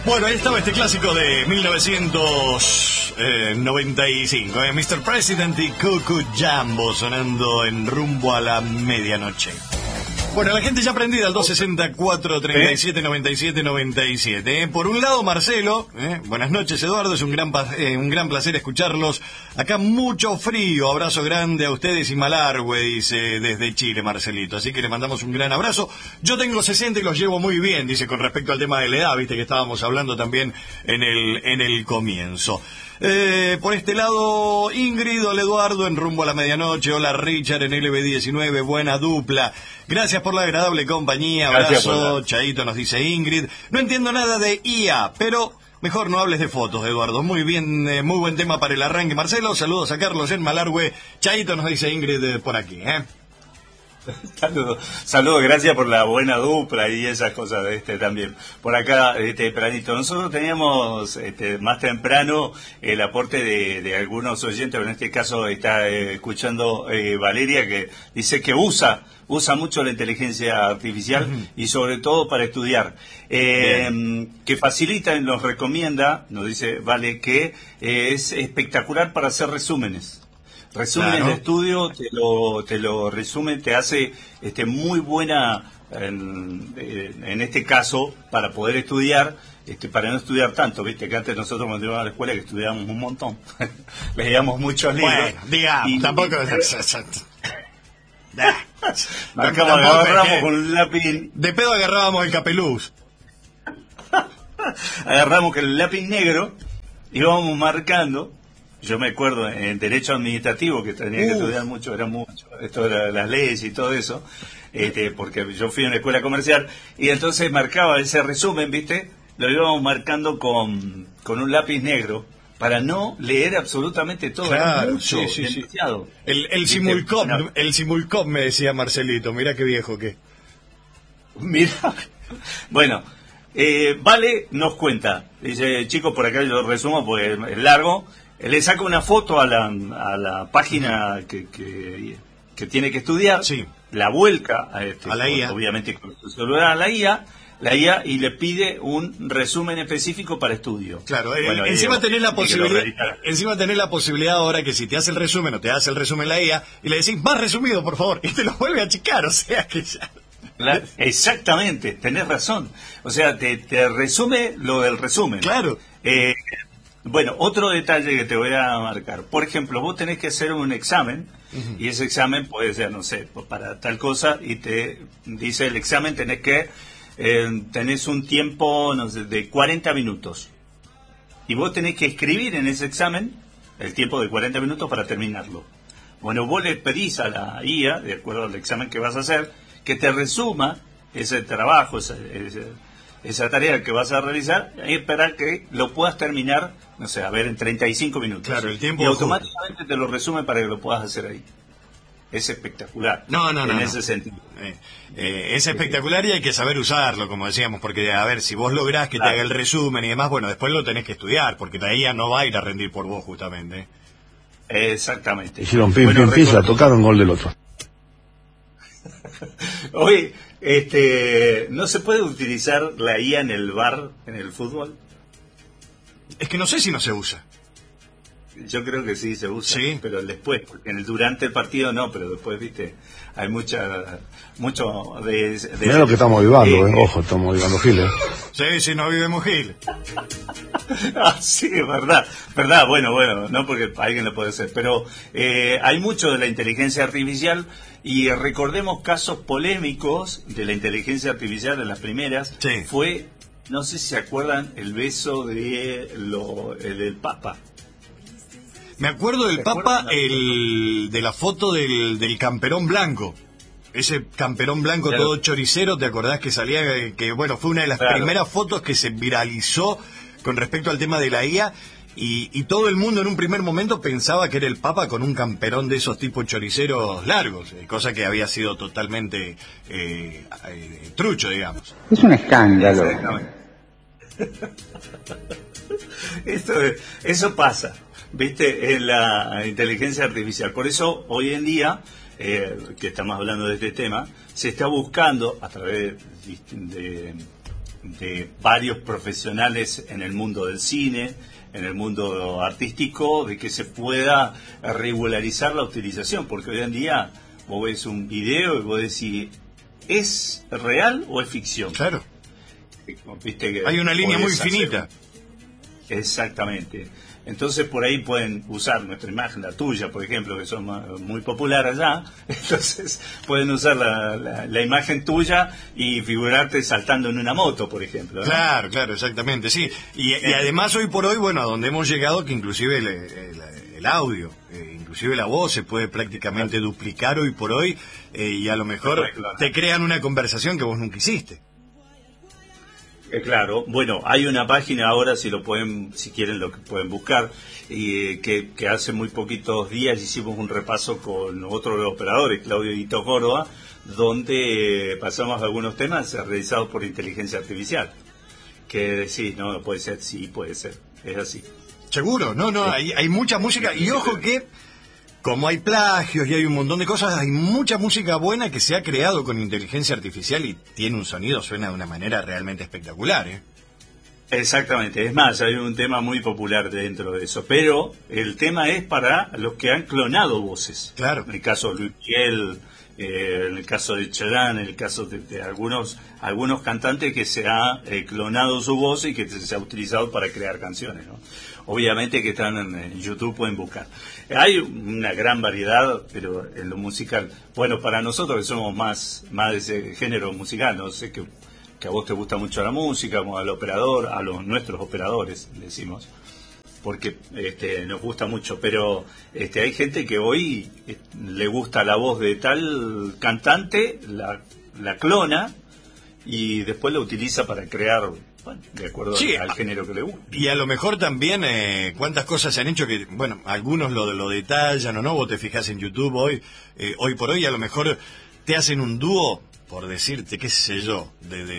Bueno, ahí estaba este clásico de 1995, Mr. President y Cuckoo Jambo sonando en Rumbo a la Medianoche. Bueno, la gente ya prendida al 264 37 97 97. Por un lado, Marcelo, buenas noches, Eduardo, es un gran placer escucharlos. Acá mucho frío, abrazo grande a ustedes y Malargüe, dice desde Chile, Marcelito. Así que le mandamos un gran abrazo. Yo tengo 60 y los llevo muy bien, dice, con respecto al tema de la edad, viste que estábamos hablando también en el comienzo. Por este lado, Ingrid, hola Eduardo, en Rumbo a la Medianoche, hola Richard en LB19, buena dupla, gracias por la agradable compañía, abrazo, Chaito nos dice Ingrid, no entiendo nada de IA, pero mejor no hables de fotos, Eduardo, muy bien, muy buen tema para el arranque, Marcelo, saludos a Carlos en Malargüe, Chaito nos dice Ingrid por aquí, Saludos, gracias por la buena dupla y esas cosas también. Por acá, tempranito. Nosotros teníamos más temprano el aporte de algunos oyentes, pero en este caso está escuchando Valeria, que dice que usa mucho la inteligencia artificial y sobre todo para estudiar. Que facilita y nos recomienda, nos dice Vale, que es espectacular para hacer resúmenes. Resúmenes de estudio, te lo resume, te hace muy buena, en este caso, para poder estudiar, para no estudiar tanto, viste, que antes nosotros cuando íbamos a la escuela que estudiábamos un montón, leíamos muchos libros. Bueno, digamos, tampoco... agarramos con un lápiz... De pedo agarrábamos el capeluz. Agarramos con el lápiz negro, íbamos marcando. Yo me acuerdo en Derecho Administrativo que tenía que estudiar mucho, esto era las leyes y todo eso, porque yo fui a una escuela comercial y entonces marcaba ese resumen, ¿viste? Lo íbamos marcando con un lápiz negro para no leer absolutamente todo. Claro, mucho, sí. demasiado. El simulcop me decía Marcelito, mira qué viejo que. Mira, bueno, Vale nos cuenta, dice, chicos, por acá yo lo resumo porque es largo. Le saca una foto a la página que tiene que estudiar, la vuelca a la IA, obviamente con su celular a la IA, y le pide un resumen específico para estudio. Claro, bueno, encima tenés la posibilidad ahora que si te hace el resumen o te hace el resumen la IA y le decís más resumido por favor y te lo vuelve a achicar, o sea que ya... Exactamente, tenés razón, o sea te resume lo del resumen. Claro. Bueno, otro detalle que te voy a marcar. Por ejemplo, vos tenés que hacer un examen, y ese examen puede ser, no sé, para tal cosa, y te dice el examen tenés un tiempo, no sé, de 40 minutos. Y vos tenés que escribir en ese examen el tiempo de 40 minutos para terminarlo. Bueno, vos le pedís a la IA, de acuerdo al examen que vas a hacer, que te resuma ese trabajo, esa tarea que vas a realizar, y esperar que lo puedas terminar, no sé, a ver, en 35 minutos. Claro, el tiempo. Y automáticamente te lo resume para que lo puedas hacer ahí. Es espectacular. En ese sentido. Es espectacular y hay que saber usarlo, como decíamos, porque, a ver, si vos lográs que te haga el resumen y demás, bueno, después lo tenés que estudiar, porque la IA no va a ir a rendir por vos, justamente. Exactamente. Hicieron pim, la tocaron, gol del otro. Oye, ¿no se puede utilizar la IA en el VAR, en el fútbol? Es que no sé si no se usa. Yo creo que sí se usa, pero después, porque durante el partido no, pero después, viste, hay mucho de Mira lo que estamos vivando, ojo, estamos vivando Giles. Sí, no vivimos Gil. Sí, verdad, bueno, no porque alguien lo puede hacer, pero hay mucho de la inteligencia artificial y recordemos casos polémicos de la inteligencia artificial en las primeras, fue, no sé si se acuerdan, el beso del Papa. Me acuerdo del Papa, de la foto del camperón blanco. Ese camperón blanco todo choricero, ¿te acordás que salía? Que bueno, fue una de las primeras fotos que se viralizó con respecto al tema de la IA. Y todo el mundo en un primer momento pensaba que era el Papa con un camperón de esos tipos choriceros largos, cosa que había sido totalmente trucho, digamos. Es un escándalo. Eso pasa, ¿viste? En la inteligencia artificial. Por eso, hoy en día, que estamos hablando de este tema, se está buscando, a través de varios profesionales en el mundo del cine, en el mundo artístico, de que se pueda regularizar la utilización, porque hoy en día vos ves un video y vos decís, ¿es real o es ficción? Claro. ¿Viste que hay una línea muy hacer? finita. Exactamente. Entonces por ahí pueden usar nuestra imagen, la tuya, por ejemplo, que son muy popular allá. Entonces pueden usar la imagen tuya y figurarte saltando en una moto, por ejemplo, ¿no? Claro, claro, exactamente, sí. Y además hoy por hoy, bueno, a donde hemos llegado, que inclusive el audio, inclusive la voz se puede prácticamente duplicar hoy por hoy, y a lo mejor te crean una conversación que vos nunca hiciste. Claro, bueno, hay una página ahora, si quieren lo que pueden buscar, y que hace muy poquitos días hicimos un repaso con otro de los operadores, Claudio Hito Córdoba, donde pasamos algunos temas realizados por inteligencia artificial. Que decís, no puede ser, sí puede ser, es así. Seguro, no, hay mucha música, y ojo que, como hay plagios y hay un montón de cosas, hay mucha música buena que se ha creado con inteligencia artificial y tiene un sonido, suena de una manera realmente espectacular, ¿eh? Exactamente, es más, hay un tema muy popular dentro de eso, pero el tema es para los que han clonado voces. Claro. En el caso de Luis Miguel, en el caso de Cherán, en el caso de algunos cantantes que se ha clonado su voz y que se ha utilizado para crear canciones, ¿no? Obviamente que están en YouTube, pueden buscar. Hay una gran variedad, pero en lo musical, bueno, para nosotros que somos más de ese género musical, no sé que a vos te gusta mucho la música, al operador, a nuestros operadores, decimos, porque nos gusta mucho, pero hay gente que hoy le gusta la voz de tal cantante, la clona y después la utiliza para crear, bueno, de acuerdo al género que le gusta. Y a lo mejor también cuántas cosas se han hecho que, bueno, algunos lo detallan o no, vos te fijás en YouTube hoy por hoy, a lo mejor te hacen un dúo, por decirte, qué sé yo,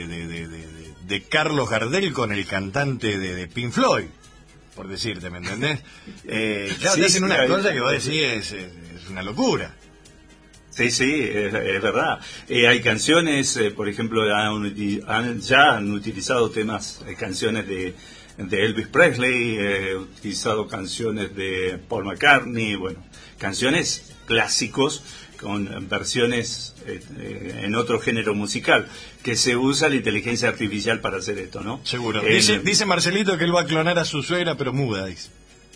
de Carlos Gardel con el cantante de Pink Floyd, por decirte, ¿me entendés? Claro, sí, te hacen una cosa que vos decís es una locura. Sí, es verdad. Hay canciones, por ejemplo, ya han utilizado temas, canciones de Elvis Presley, utilizado canciones de Paul McCartney, bueno, canciones clásicos con versiones en otro género musical, que se usa la inteligencia artificial para hacer esto, ¿no? Seguro. Dice Marcelito que él va a clonar a su suegra, pero muda, dice.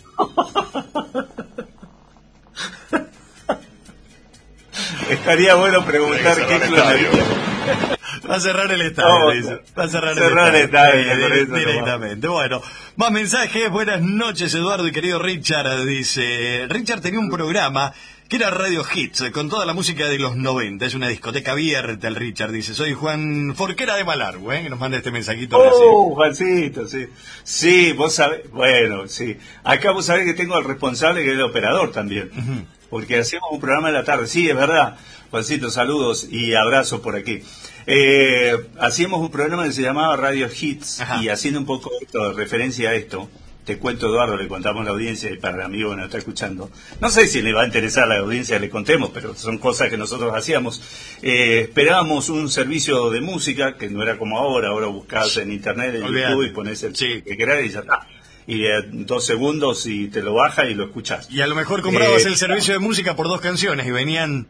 Estaría bueno preguntar qué clonaría. Va a cerrar el estadio, dice. Va a cerrar el estadio directamente. Bueno, más mensajes. Buenas noches, Eduardo y querido Richard. Dice, Richard tenía un programa que era Radio Hits, con toda la música de los 90. Es una discoteca abierta, el Richard. Dice, soy Juan Forquera de Malargüe, que nos manda este mensajito. Juancito, sí. Sí, vos sabés, bueno, sí. Acá vos sabés que tengo al responsable, que es el operador también. Uh-huh. Porque hacíamos un programa en la tarde. Sí, es verdad. Juancito, saludos y abrazos por aquí. Hacíamos un programa que se llamaba Radio Hits. Ajá. Y haciendo un poco de referencia a esto, te cuento, Eduardo, le contamos a la audiencia y para el amigo que nos está escuchando. No sé si le va a interesar a la audiencia, le contemos, pero son cosas que nosotros hacíamos. Esperábamos un servicio de música, que no era como ahora buscabas en internet, en YouTube, y pones el que querés y ya está. Y 2 segundos y te lo baja y lo escuchás. Y a lo mejor comprabas el servicio de música por 2 canciones y venían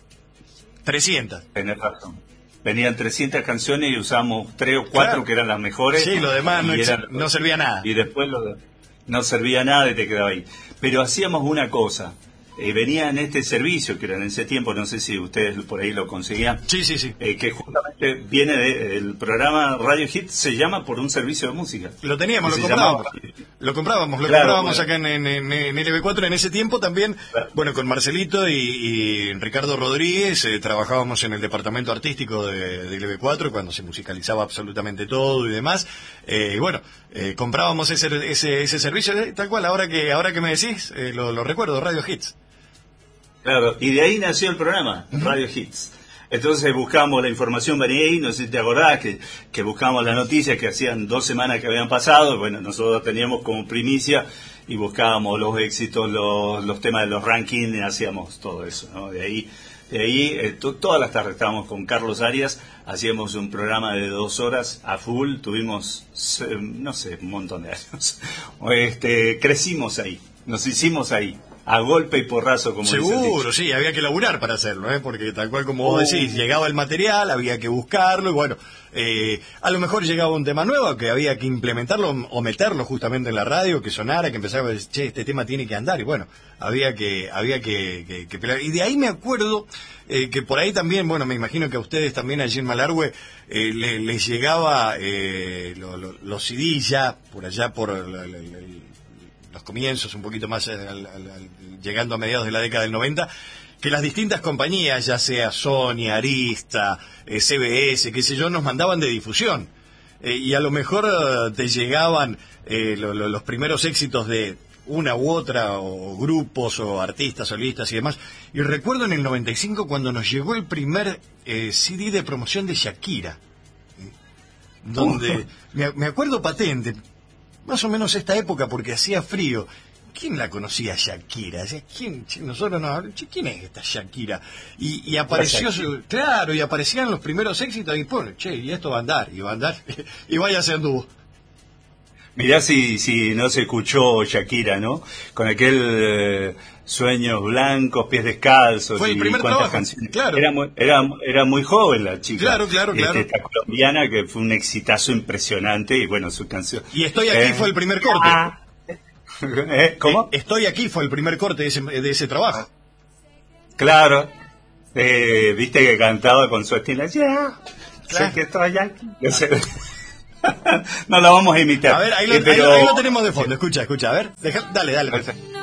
300. Tenés razón. Venían 300 canciones y usamos 3 o 4 que eran las mejores. Sí, lo demás no servía nada. Y después no servía nada y te quedaba ahí. Pero hacíamos una cosa. Venía en este servicio, que era en ese tiempo, no sé si ustedes por ahí lo conseguían. Sí. Que justamente viene del programa Radio Hit, se llama por un servicio de música. Lo teníamos, lo comprábamos acá en LB4 en ese tiempo también. Claro. Bueno, con Marcelito y Ricardo Rodríguez trabajábamos en el departamento artístico de LB4 cuando se musicalizaba absolutamente todo y demás. Comprábamos ese servicio, tal cual, ahora que me decís, lo recuerdo, Radio Hits. Claro, y de ahí nació el programa, Radio Hits. Entonces buscamos la información, venía ahí, no sé si te acordás, que buscamos las noticias que hacían 2 semanas que habían pasado. Bueno, nosotros teníamos como primicia y buscábamos los éxitos, los temas de los rankings, y hacíamos todo eso, ¿no? De ahí De ahí, todas las tardes estábamos con Carlos Arias, hacíamos un programa de 2 horas a full, tuvimos, no sé, un montón de años. Crecimos ahí, nos hicimos ahí, a golpe y porrazo, como seguro, sí, había que laburar para hacerlo, porque tal cual como vos decís, llegaba el material, había que buscarlo, y bueno, a lo mejor llegaba un tema nuevo que había que implementarlo o meterlo justamente en la radio, que sonara, que empezara a decir, che, este tema tiene que andar, y bueno, había que pelear. Y de ahí me acuerdo que por ahí también, bueno, me imagino que a ustedes también allí en Malargüe les llegaba los CD ya, por allá por los comienzos, un poquito más llegando a mediados de la década del 90, que las distintas compañías, ya sea Sony, Arista, CBS, qué sé yo, nos mandaban de difusión. Y a lo mejor te llegaban los primeros éxitos de una u otra, o grupos, o artistas, solistas y demás. Y recuerdo en el 95 cuando nos llegó el primer CD de promoción de Shakira, donde me acuerdo patente, más o menos esta época, porque hacía frío. ¿Quién la conocía, Shakira? ¿Quién? Nosotros no. ¿Quién es esta Shakira? Y apareció, claro, y aparecían los primeros éxitos, y pues, y esto va a andar, y vaya se anduvo. Mirá si no se escuchó Shakira, ¿no? Con aquel Sueños Blancos, Pies Descalzos. Fue el primer trabajo, canciones. Claro. Era muy joven la chica. Claro. Esta colombiana, que fue un exitazo impresionante, y bueno, su canción. Y Estoy Aquí fue el primer corte. ¿Cómo? Estoy Aquí fue el primer corte de ese trabajo. Claro. Viste que cantaba con su estilo. Claro. Sé que estoy aquí. No la vamos a imitar. A ver, ahí lo tenemos de fondo. Escucha. A ver, dale.